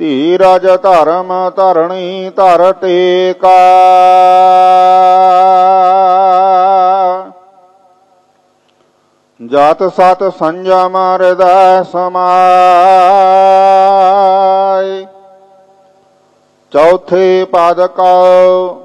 ਧੀਰਜ ਧਰਮ ਧਰਣੀ ਧਰ ਟੇਕਾ। ਜਤ ਸਤ ਸੰਜਮ ਹਿਰਦੈ ਸਮਾਇ। ਚੌਥੇ ਪਦ ਕਉ